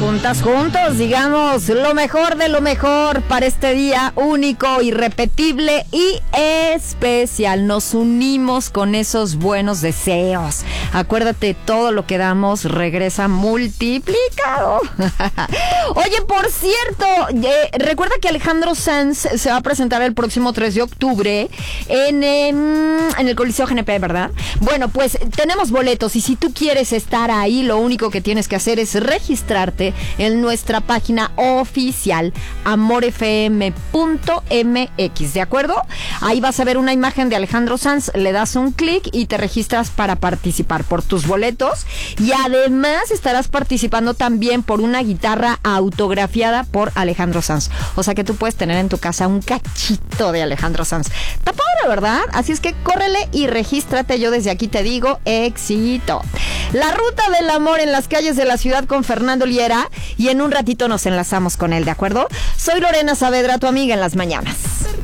juntos, digamos lo mejor de lo mejor para este día único, irrepetible y especial. Nos unimos con esos buenos deseos. Acuérdate, todo lo que damos regresa multiplicado. Oye, por cierto, recuerda que Alejandro Sanz se va a presentar el próximo 3 de octubre en el Coliseo GNP, ¿verdad? Bueno, pues tenemos boletos y si tú quieres estar ahí, lo único que tienes que hacer es registrarte en nuestra página oficial amorfm.mx, ¿de acuerdo? Ahí vas a ver una imagen de Alejandro Sanz, le das un clic y te registras para participar por tus boletos y además estarás participando también por una guitarra autografiada por Alejandro Sanz. O sea que tú puedes tener en tu casa un cachito de Alejandro Sanz. Está padre, ¿verdad? Así es que córrele y regístrate. Yo desde aquí te digo, éxito. La ruta del amor en las calles de la ciudad con Fernando Liera y en un ratito nos enlazamos con él, ¿de acuerdo? Soy Lorena Saavedra, tu amiga en las mañanas.